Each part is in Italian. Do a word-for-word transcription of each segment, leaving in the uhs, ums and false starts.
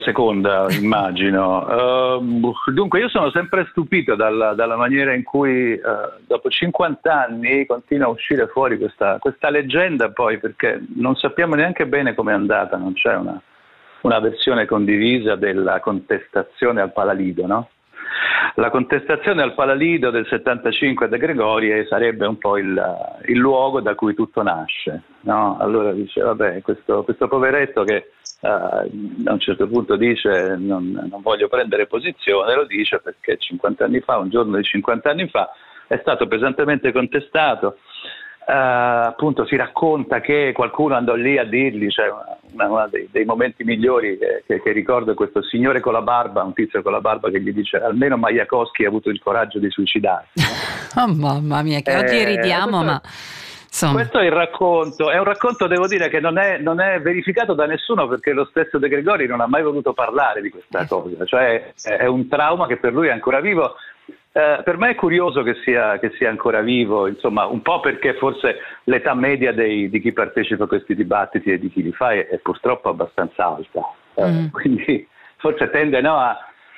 seconda, immagino. Uh, dunque, io sono sempre stupito dalla, dalla maniera in cui uh, dopo cinquanta anni continua a uscire fuori questa, questa leggenda, poi, perché non sappiamo neanche bene com'è andata, non c'è una, una versione condivisa della contestazione al Palalido, no? La contestazione al Palalido del settantacinque De Gregori sarebbe un po' il, il luogo da cui tutto nasce, no? Allora dice, vabbè, questo, questo poveretto che uh, a un certo punto dice non, non voglio prendere posizione, lo dice perché cinquanta anni fa, un giorno di cinquanta anni fa, è stato pesantemente contestato. Uh, appunto si racconta che qualcuno andò lì a dirgli, cioè uno dei, dei momenti migliori che, che, che ricordo è questo signore con la barba, un tizio con la barba che gli dice almeno Majakovskij ha avuto il coraggio di suicidarsi, no? Oh mamma mia, che oggi eh, ridiamo, questo, ma insomma. Questo è il racconto, è un racconto, devo dire, che non è, non è verificato da nessuno, perché lo stesso De Gregori non ha mai voluto parlare di questa cosa, cioè è un trauma che per lui è ancora vivo. Eh, per me è curioso che sia, che sia ancora vivo, insomma, un po' perché forse l'età media dei, di chi partecipa a questi dibattiti e di chi li fa è, è purtroppo abbastanza alta, eh, mm. quindi forse tende, no, a,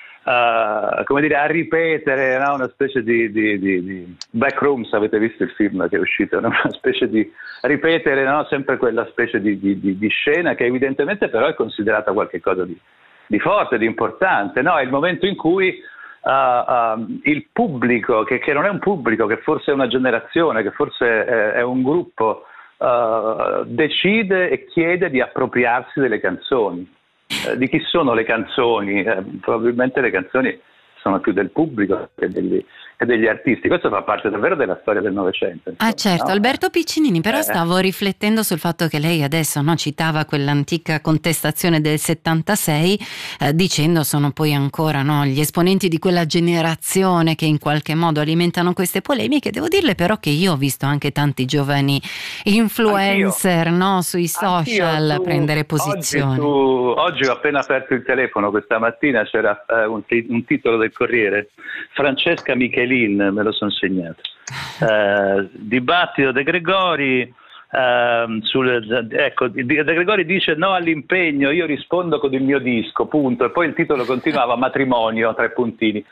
a, come dire, a ripetere, no, una specie di, di, di, di Backrooms, avete visto il film che è uscito, no? Una specie di ripetere, no, sempre quella specie di, di, di, di scena che evidentemente però è considerata qualcosa di, di forte, di importante, no? È il momento in cui Uh, uh, il pubblico, che, che non è un pubblico, che forse è una generazione, che forse è, è un gruppo, uh, decide e chiede di appropriarsi delle canzoni. Uh, di chi sono le canzoni? Uh, probabilmente le canzoni sono più del pubblico che degli, che degli artisti. Questo fa parte davvero della storia del Novecento. Insomma, ah certo, no? Alberto Piccinini, però eh. stavo riflettendo sul fatto che lei adesso, no, citava quell'antica contestazione del settantasei, eh, dicendo sono poi ancora, no, gli esponenti di quella generazione che in qualche modo alimentano queste polemiche. Devo dirle però che io ho visto anche tanti giovani influencer, no, sui social tu, prendere posizione. Oggi, tu, oggi ho appena aperto il telefono, questa mattina c'era eh, un, un titolo del Corriere, Francesca Michelin, me lo sono segnato, eh, dibattito De Gregori, eh, sul, ecco, De Gregori dice no all'impegno, io rispondo con il mio disco, punto, e poi il titolo continuava matrimonio, tre puntini,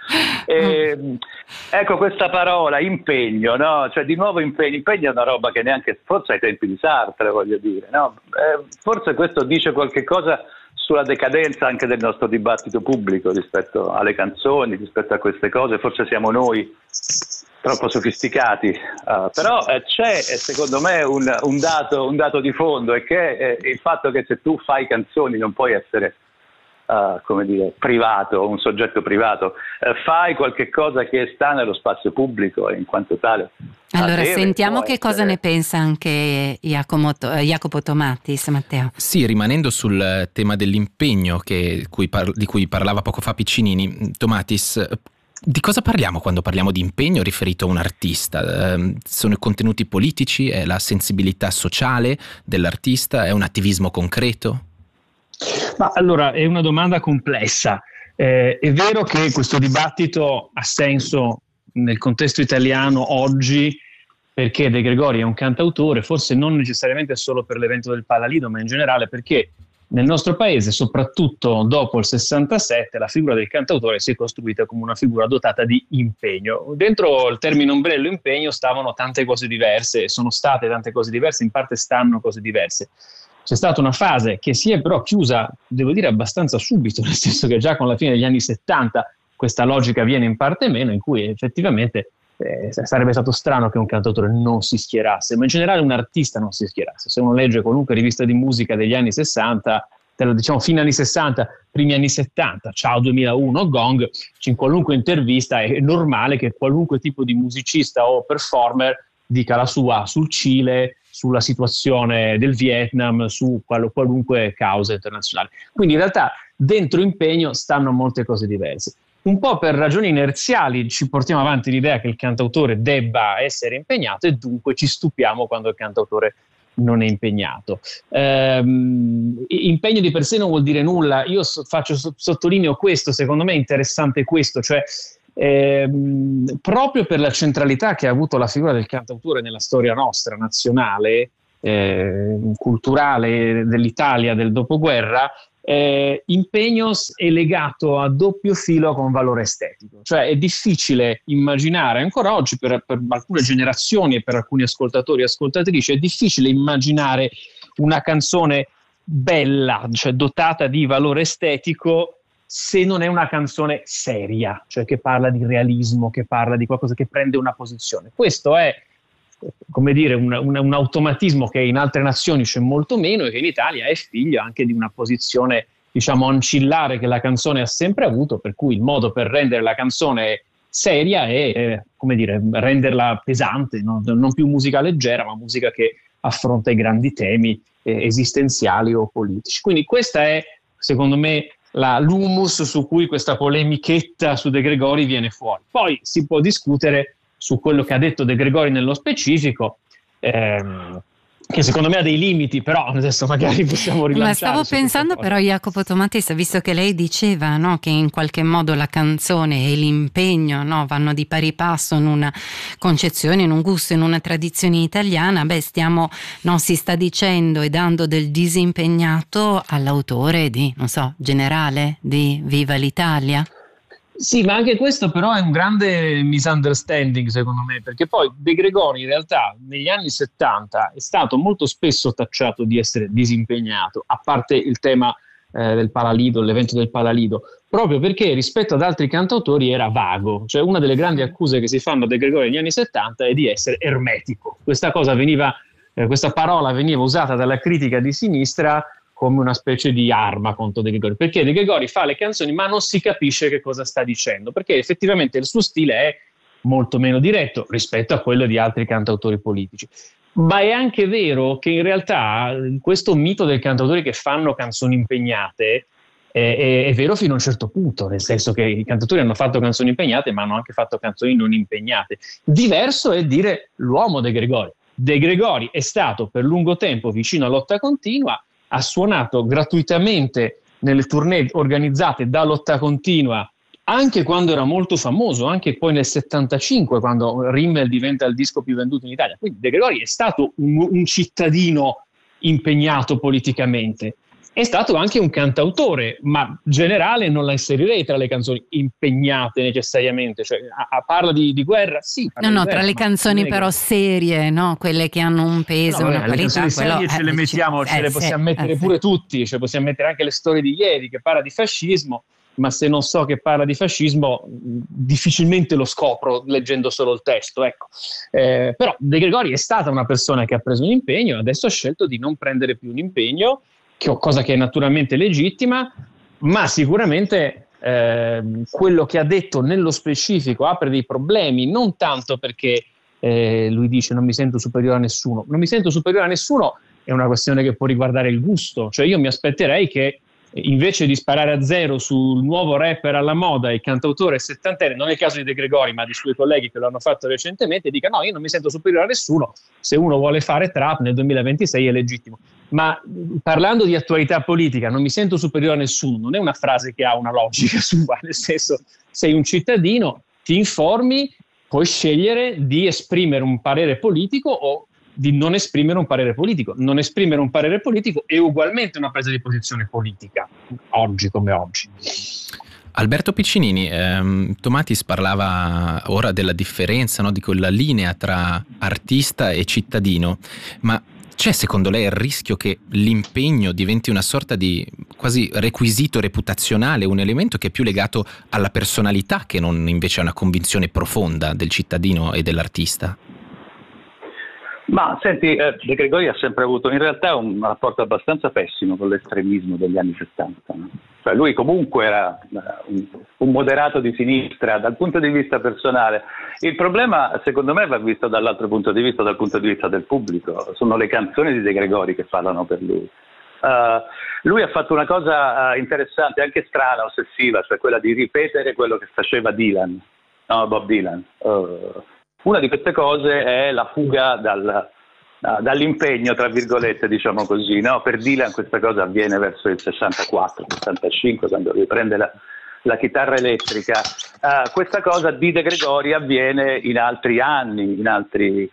e, ecco questa parola impegno, no? Cioè di nuovo impegno, impegno è una roba che neanche, forse ai tempi di Sartre, voglio dire, no? Eh, forse questo dice qualche cosa sulla decadenza anche del nostro dibattito pubblico rispetto alle canzoni, rispetto a queste cose. Forse siamo noi troppo sofisticati, uh, però eh, c'è eh, secondo me un, un, dato, un dato di fondo, è che eh, il fatto che se tu fai canzoni non puoi essere uh, come dire, privato, un soggetto privato, uh, fai qualche cosa che sta nello spazio pubblico e in quanto tale. Allora sentiamo che essere... cosa ne pensa anche Jacopo, Jacopo Tomatis, Matteo. Sì, rimanendo sul tema dell'impegno che, cui par- di cui parlava poco fa Piccinini, Tomatis, di cosa parliamo quando parliamo di impegno riferito a un artista? Eh, sono i contenuti politici, è la sensibilità sociale dell'artista, è un attivismo concreto? Ma allora è una domanda complessa. Eh, è vero che questo dibattito ha senso nel contesto italiano oggi, perché De Gregori è un cantautore, forse non necessariamente solo per l'evento del Palalido, ma in generale perché nel nostro paese, soprattutto dopo il sessantasette, la figura del cantautore si è costruita come una figura dotata di impegno. Dentro il termine ombrello impegno stavano tante cose diverse, sono state tante cose diverse, in parte stanno cose diverse. C'è stata una fase che si è però chiusa, devo dire, abbastanza subito, nel senso che già con la fine degli anni settanta questa logica viene in parte meno, in cui effettivamente eh, sarebbe stato strano che un cantautore non si schierasse, ma in generale un artista non si schierasse. Se uno legge qualunque rivista di musica degli anni sessanta, diciamo fine anni sessanta, primi anni settanta, Ciao duemilauno, Gong, in qualunque intervista è normale che qualunque tipo di musicista o performer dica la sua sul Cile, sulla situazione del Vietnam, su qual- qualunque causa internazionale. Quindi in realtà dentro impegno stanno molte cose diverse. Un po' per ragioni inerziali ci portiamo avanti l'idea che il cantautore debba essere impegnato e dunque ci stupiamo quando il cantautore non è impegnato. Ehm, impegno di per sé non vuol dire nulla. Io so, faccio, so, sottolineo questo, secondo me è interessante questo, cioè ehm, proprio per la centralità che ha avuto la figura del cantautore nella storia nostra, nazionale, eh, culturale dell'Italia del dopoguerra, eh, impegnos è legato a doppio filo con valore estetico, cioè è difficile immaginare ancora oggi per, per alcune generazioni e per alcuni ascoltatori e ascoltatrici, è difficile immaginare una canzone bella, cioè dotata di valore estetico, se non è una canzone seria, cioè che parla di realismo, che parla di qualcosa che prende una posizione. Questo è, come dire, un, un, un automatismo che in altre nazioni c'è molto meno e che in Italia è figlio anche di una posizione, diciamo, ancillare che la canzone ha sempre avuto, per cui il modo per rendere la canzone seria è, eh, come dire, renderla pesante, no? Non più musica leggera, ma musica che affronta i grandi temi eh, esistenziali o politici. Quindi questa è, secondo me, la, l'humus su cui questa polemichetta su De Gregori viene fuori. Poi si può discutere su quello che ha detto De Gregori nello specifico, ehm, che secondo me ha dei limiti, però adesso magari possiamo rilanciare. Ma stavo pensando però, Jacopo Tomatis, visto che lei diceva, no, che in qualche modo la canzone e l'impegno, no, vanno di pari passo in una concezione, in un gusto, in una tradizione italiana, beh, stiamo, no, si sta dicendo e dando del disimpegnato all'autore di, non so, Generale, di Viva l'Italia. Sì, ma anche questo però è un grande misunderstanding secondo me, perché poi De Gregori in realtà negli anni settanta è stato molto spesso tacciato di essere disimpegnato, a parte il tema eh, del Palalido, l'evento del Palalido, proprio perché rispetto ad altri cantautori era vago. Cioè una delle grandi accuse che si fanno a De Gregori negli anni settanta è di essere ermetico. Questa cosa veniva, eh, questa parola veniva usata dalla critica di sinistra come una specie di arma contro De Gregori, perché De Gregori fa le canzoni ma non si capisce che cosa sta dicendo, perché effettivamente il suo stile è molto meno diretto rispetto a quello di altri cantautori politici. Ma è anche vero che in realtà questo mito del cantautore che fanno canzoni impegnate è, è, è vero fino a un certo punto, nel senso che i cantautori hanno fatto canzoni impegnate ma hanno anche fatto canzoni non impegnate. Diverso è dire l'uomo De Gregori. De Gregori è stato per lungo tempo vicino a Lotta Continua, ha suonato gratuitamente nelle tournée organizzate da Lotta Continua, anche quando era molto famoso, anche poi nel settantacinque, quando Rimmel diventa il disco più venduto in Italia. Quindi De Gregori è stato un, un cittadino impegnato politicamente. È stato anche un cantautore, ma Generale non la inserirei tra le canzoni impegnate necessariamente. Cioè, a, a parla di, di guerra, sì. No, no, guerra, tra le canzoni però che... serie, no? Quelle che hanno un peso, no, una vabbè, qualità. Le canzoni serie quello, ce le mettiamo, eh, ce le eh, possiamo sì, mettere eh, pure sì. tutti, cioè possiamo mettere anche le storie di ieri che parla di fascismo, ma se non so che parla di fascismo difficilmente lo scopro leggendo solo il testo, ecco. Eh, però De Gregori è stata una persona che ha preso un impegno, adesso ha scelto di non prendere più un impegno, che, cosa che è naturalmente legittima, ma sicuramente eh, quello che ha detto nello specifico apre dei problemi, non tanto perché eh, lui dice non mi sento superiore a nessuno, non mi sento superiore a nessuno è una questione che può riguardare il gusto, cioè io mi aspetterei che invece di sparare a zero sul nuovo rapper alla moda, il cantautore settantenne, non è il caso di De Gregori ma di suoi colleghi che lo hanno fatto recentemente, dica no, io non mi sento superiore a nessuno, se uno vuole fare trap nel duemilaventisei è legittimo. Ma parlando di attualità politica, non mi sento superiore a nessuno, non è una frase che ha una logica sua, nel senso, sei un cittadino, ti informi, puoi scegliere di esprimere un parere politico o di non esprimere un parere politico. Non esprimere un parere politico è ugualmente una presa di posizione politica, oggi come oggi. Alberto Piccinini, ehm, Tomatis parlava ora della differenza, no, di quella linea tra artista e cittadino, ma c'è secondo lei il rischio che l'impegno diventi una sorta di quasi requisito reputazionale, un elemento che è più legato alla personalità che non invece a una convinzione profonda del cittadino e dell'artista? Ma senti, eh, De Gregori ha sempre avuto in realtà un rapporto abbastanza pessimo con l'estremismo degli anni settanta. No? Cioè lui comunque era uh, un, un moderato di sinistra dal punto di vista personale. Il problema secondo me va visto dall'altro punto di vista, dal punto di vista del pubblico. Sono le canzoni di De Gregori che parlano per lui. Uh, lui ha fatto una cosa uh, interessante, anche strana, ossessiva, cioè quella di ripetere quello che faceva Dylan, no, Bob Dylan. Uh, Una di queste cose è la fuga dal, uh, dall'impegno, tra virgolette, diciamo così. No? Per Dylan questa cosa avviene verso il sessantaquattro sessantacinque, quando riprende la, la chitarra elettrica. Uh, questa cosa di De Gregori avviene in altri anni, in altri,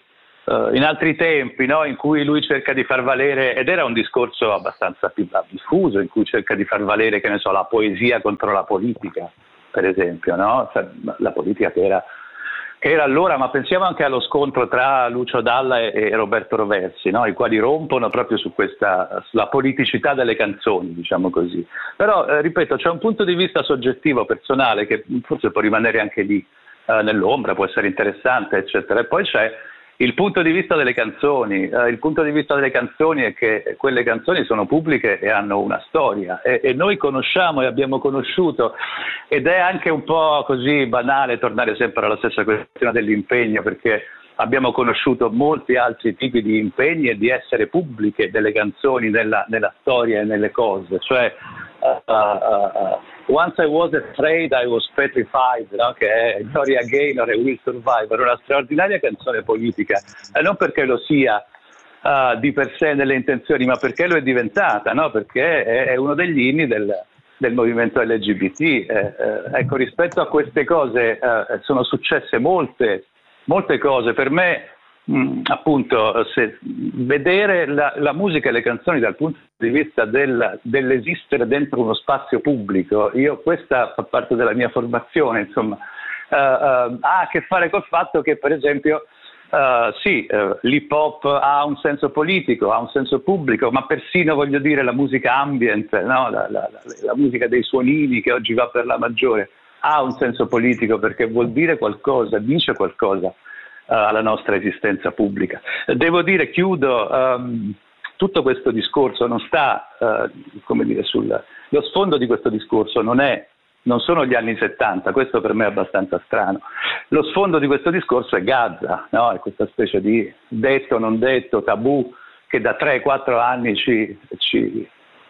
uh, in altri tempi, no? In cui lui cerca di far valere, ed era un discorso abbastanza più diffuso, in cui cerca di far valere, che ne so, la poesia contro la politica, per esempio, no? Cioè, la politica che era, che era allora, ma pensiamo anche allo scontro tra Lucio Dalla e, e Roberto Roversi, no? I quali rompono proprio su questa, sulla politicità delle canzoni, diciamo così. Però, eh, ripeto, c'è un punto di vista soggettivo, personale, che forse può rimanere anche lì, eh, nell'ombra, può essere interessante, eccetera. E poi c'è il punto di vista delle canzoni. Eh, il punto di vista delle canzoni è che quelle canzoni sono pubbliche e hanno una storia, e, e noi conosciamo e abbiamo conosciuto, ed è anche un po' così banale tornare sempre alla stessa questione dell'impegno, perché abbiamo conosciuto molti altri tipi di impegni e di essere pubbliche delle canzoni nella, nella storia e nelle cose, cioè uh, uh, uh, Once I Was Afraid, I Was Petrified, no? Che è Gloria Gaynor e Will Survivor, una straordinaria canzone politica, e non perché lo sia uh, di per sé nelle intenzioni, ma perché lo è diventata, no? Perché è, è uno degli inni del, del movimento L G B T. Eh, eh, ecco, rispetto a queste cose eh, sono successe molte, molte cose. Per me, mh, appunto, se vedere la, la musica e le canzoni dal punto di vista del, dell'esistere dentro uno spazio pubblico, io questa fa parte della mia formazione, insomma, uh, uh, ha a che fare col fatto che, per esempio, uh, sì, uh, l'hip hop ha un senso politico, ha un senso pubblico, ma persino, voglio dire, la musica ambient, no? la, la, la, la musica dei suonini che oggi va per la maggiore, ha un senso politico, perché vuol dire qualcosa, dice qualcosa uh, alla nostra esistenza pubblica. Devo dire, chiudo, um, tutto questo discorso non sta, uh, come dire, sul, lo sfondo di questo discorso non è, non sono gli anni settanta, questo per me è abbastanza strano. Lo sfondo di questo discorso è Gaza, no? È questa specie di detto, non detto, tabù che da tre quattro anni ci, ci,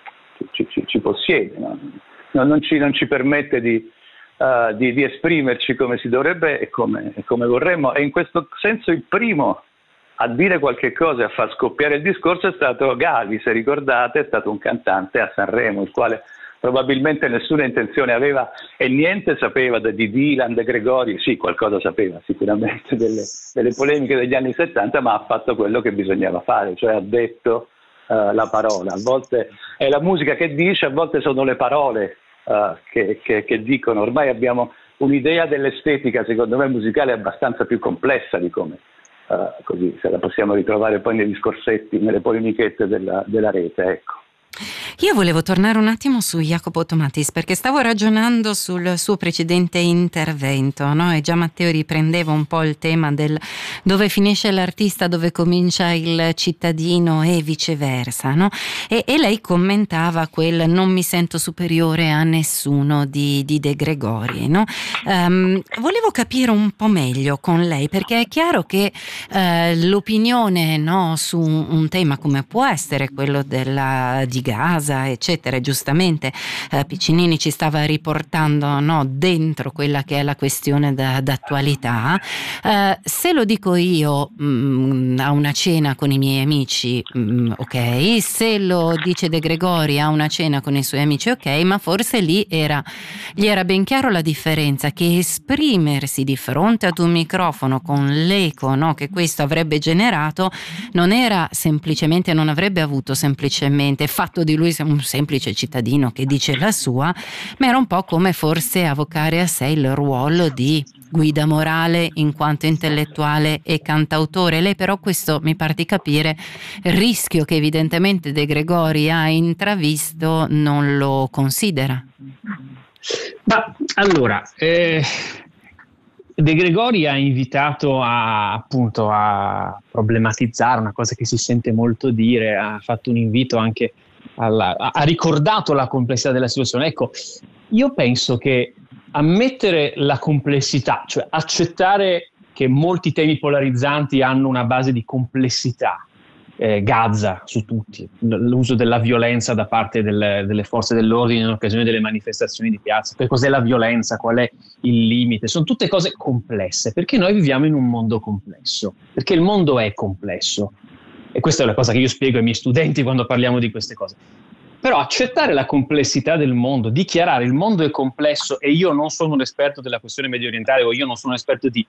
ci, ci, ci possiede, no? Non, non, ci, non ci permette di, uh, di, di esprimerci come si dovrebbe e come, e come vorremmo, e in questo senso il primo a dire qualche cosa e a far scoppiare il discorso è stato Gavi, se ricordate, è stato un cantante a Sanremo, il quale probabilmente nessuna intenzione aveva e niente sapeva di Dylan, De Gregori, sì, qualcosa sapeva sicuramente delle, delle polemiche degli anni settanta, ma ha fatto quello che bisognava fare, cioè ha detto uh, la parola. A volte è la musica che dice, a volte sono le parole uh, che, che, che dicono. Ormai abbiamo un'idea dell'estetica, secondo me, musicale abbastanza più complessa di come Uh, così se la possiamo ritrovare poi nei discorsetti, nelle polemichette della, della rete, ecco. Io volevo tornare un attimo su Jacopo Tomatis, perché stavo ragionando sul suo precedente intervento, no? E già Matteo riprendeva un po' il tema del dove finisce l'artista, dove comincia il cittadino e viceversa, no? E, e lei commentava quel non mi sento superiore a nessuno di, di De Gregori, no? Um, volevo capire un po' meglio con lei, perché è chiaro che uh, l'opinione, no, su un, un tema come può essere quello della di Gaza, eccetera, giustamente eh, Piccinini ci stava riportando, no, dentro quella che è la questione da, d'attualità. Eh, se lo dico io mh, a una cena con i miei amici, mh, ok, se lo dice De Gregori a una cena con i suoi amici, ok, ma forse lì era, gli era ben chiaro la differenza, che esprimersi di fronte ad un microfono con l'eco, no, che questo avrebbe generato, non era semplicemente, non avrebbe avuto semplicemente fatto di lui un semplice cittadino che dice la sua, ma era un po' come forse avocare a sé il ruolo di guida morale in quanto intellettuale e cantautore. Lei però questo, mi pare di capire, il rischio che evidentemente De Gregori ha intravisto non lo considera. Ma allora, eh, De Gregori ha invitato a, appunto, a problematizzare una cosa che si sente molto dire, ha fatto un invito anche alla, ha ricordato la complessità della situazione. Ecco, io penso che ammettere la complessità, cioè accettare che molti temi polarizzanti hanno una base di complessità, eh, Gaza su tutti, l'uso della violenza da parte delle, delle forze dell'ordine in occasione delle manifestazioni di piazza, che cos'è la violenza, qual è il limite, sono tutte cose complesse, perché noi viviamo in un mondo complesso, perché il mondo è complesso. E questa è la cosa che io spiego ai miei studenti quando parliamo di queste cose. Però accettare la complessità del mondo, dichiarare il mondo è complesso e io non sono un esperto della questione medio orientale o io non sono un esperto di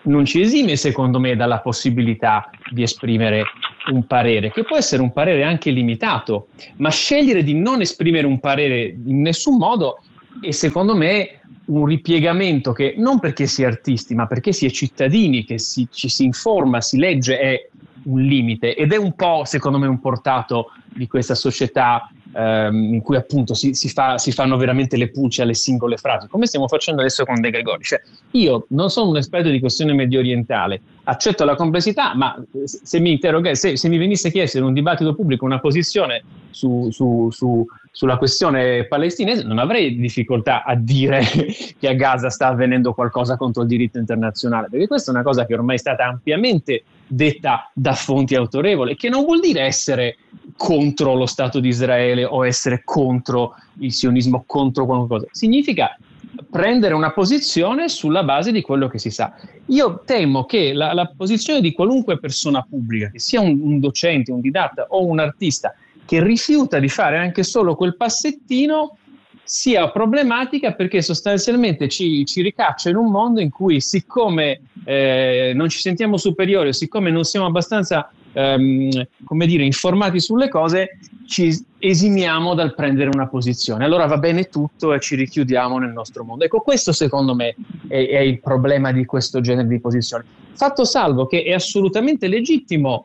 non ci esime secondo me dalla possibilità di esprimere un parere, che può essere un parere anche limitato, ma scegliere di non esprimere un parere in nessun modo è secondo me un ripiegamento che non perché si è artisti, ma perché si è cittadini, che si, ci si informa, si legge, è un limite, ed è un po' secondo me un portato di questa società ehm, in cui appunto si, si, fa, si fanno veramente le pulce alle singole frasi, come stiamo facendo adesso con De Gregori. Cioè, io non sono un esperto di questione medio orientale, accetto la complessità, ma se mi interroga, se, se mi venisse chiesto in un dibattito pubblico una posizione su, su, su, sulla questione palestinese, non avrei difficoltà a dire che a Gaza sta avvenendo qualcosa contro il diritto internazionale, perché questa è una cosa che ormai è stata ampiamente detta da fonti autorevoli, che non vuol dire essere contro lo Stato di Israele o essere contro il sionismo, contro qualcosa. Significa prendere una posizione sulla base di quello che si sa. Io temo che la, la posizione di qualunque persona pubblica, che sia un, un docente, un didatta o un artista, che rifiuta di fare anche solo quel passettino, sia problematica, perché sostanzialmente ci, ci ricaccia in un mondo in cui, siccome eh, non ci sentiamo superiori, siccome non siamo abbastanza ehm, come dire, informati sulle cose, ci esimiamo dal prendere una posizione. Allora va bene tutto e ci richiudiamo nel nostro mondo. Ecco, questo secondo me è, è il problema di questo genere di posizioni. Fatto salvo che è assolutamente legittimo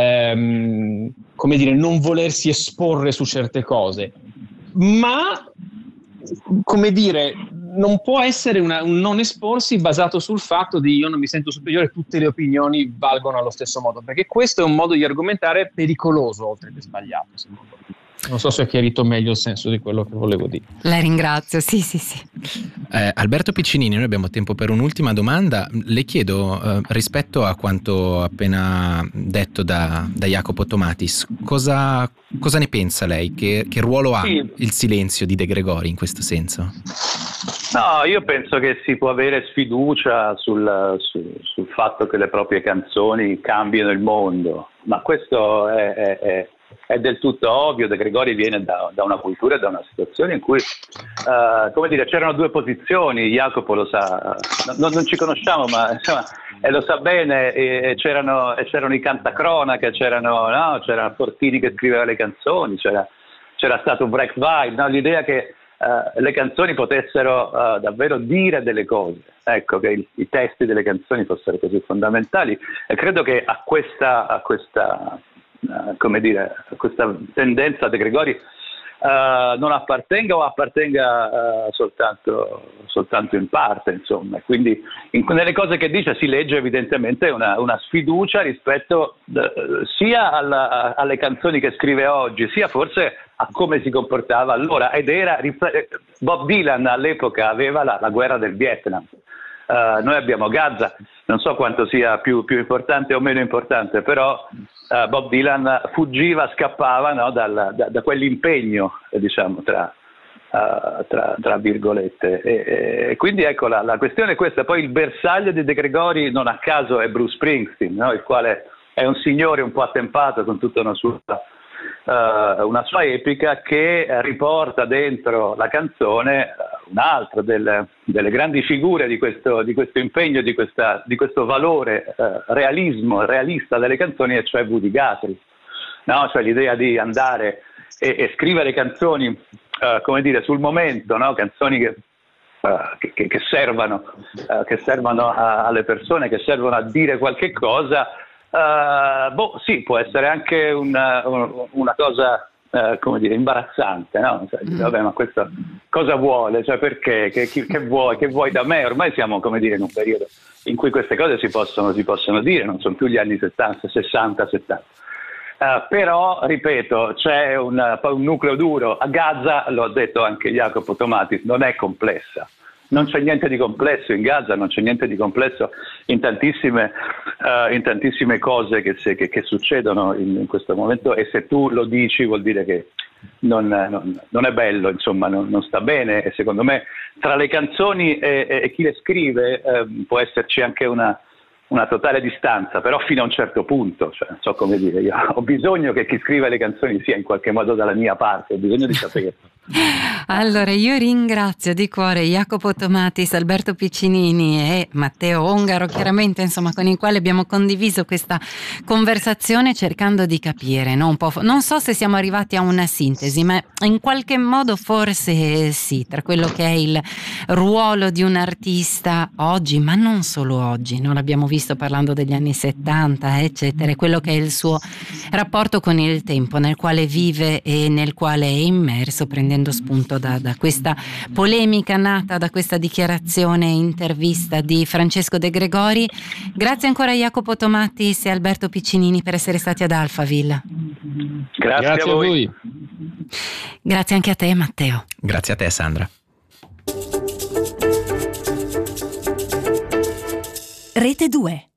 ehm, come dire, non volersi esporre su certe cose, ma come dire, non può essere una, un non esporsi basato sul fatto di io non mi sento superiore, tutte le opinioni valgono allo stesso modo, perché questo è un modo di argomentare pericoloso oltre che sbagliato, secondo me. Non so se ho chiarito meglio il senso di quello che volevo dire. La ringrazio, sì sì sì. Eh, Alberto Piccinini, noi abbiamo tempo per un'ultima domanda. Le chiedo, eh, rispetto a quanto appena detto da, da Jacopo Tomatis, cosa, cosa ne pensa lei? Che, che ruolo ha sì. il silenzio di De Gregori in questo senso? No, io penso che si può avere sfiducia sul, sul, sul fatto che le proprie canzoni cambino il mondo, ma questo è, è, è È del tutto ovvio. De Gregori viene da, da una cultura e da una situazione in cui, uh, come dire, c'erano due posizioni. Jacopo lo sa, no, non ci conosciamo, ma insomma, e lo sa bene. E, e c'erano, e c'erano i cantacronaca, c'erano, no, c'era Fortini che scriveva le canzoni, c'era, c'era stato Brechtwald, no? L'idea che uh, le canzoni potessero uh, davvero dire delle cose, ecco, che il, i testi delle canzoni fossero così fondamentali. E credo che a questa, a questa Uh, come dire, questa tendenza De Gregori uh, non appartenga o appartenga uh, soltanto, soltanto in parte, insomma. Quindi in, nelle cose che dice si legge evidentemente una, una sfiducia rispetto uh, sia alla, alle canzoni che scrive oggi, sia forse a come si comportava allora. Ed era Bob Dylan all'epoca aveva la, la guerra del Vietnam. Uh, noi abbiamo Gaza, non so quanto sia più, più importante o meno importante, però uh, Bob Dylan fuggiva, scappava, no, dal, da, da quell'impegno, eh, diciamo, tra, uh, tra, tra virgolette. E, e quindi ecco, la, la questione è questa. Poi il bersaglio di De Gregori non a caso è Bruce Springsteen, no, il quale è un signore un po' attempato con tutta una sua... Uh, una sua epica che riporta dentro la canzone uh, un'altra delle, delle grandi figure di questo, di questo impegno, di, questa, di questo valore uh, realismo, realista delle canzoni, e cioè Woody Guthrie, no? Cioè l'idea di andare e, e scrivere canzoni uh, come dire, sul momento, no? Canzoni che, uh, che, che, che servano, uh, che servano a, alle persone, che servono a dire qualche cosa. Uh, boh, sì, può essere anche una, una cosa, uh, come dire, imbarazzante, no? Cioè, mm. Vabbè, ma questo cosa vuole? Cioè, perché? Che, che, che vuoi? Che vuoi da me? Ormai siamo, come dire, in un periodo in cui queste cose si possono, si possono dire, non sono più gli anni settanta, sessanta, settanta. Uh, però, ripeto, c'è un, un nucleo duro. A Gaza, lo ha detto anche Jacopo Tomatis, non è complessa. Non c'è niente di complesso in Gaza, non c'è niente di complesso in tantissime, uh, in tantissime cose che, se, che, che succedono in, in questo momento, e se tu lo dici vuol dire che non, non, non è bello, insomma, non, non sta bene. E secondo me tra le canzoni e, e, e chi le scrive eh, può esserci anche una, una totale distanza, però fino a un certo punto, cioè, non so come dire, io ho bisogno che chi scrive le canzoni sia in qualche modo dalla mia parte, ho bisogno di sapere Allora io ringrazio di cuore Jacopo Tomatis, Alberto Piccinini e Matteo Ongaro, chiaramente, insomma, con il quale abbiamo condiviso questa conversazione cercando di capire, no? Un po', non so se siamo arrivati a una sintesi, ma in qualche modo forse sì, tra quello che è il ruolo di un artista oggi, ma non solo oggi, no? L'abbiamo visto parlando degli anni settanta, eccetera, quello che è il suo rapporto con il tempo nel quale vive e nel quale è immerso, prendendo spunto da, da questa polemica nata da questa dichiarazione intervista di Francesco De Gregori. Grazie ancora a Jacopo Tomatis e Alberto Piccinini per essere stati ad Alphaville. Grazie, Grazie a voi. a voi. Grazie anche a te, Matteo. Grazie a te, Sandra. Rete due.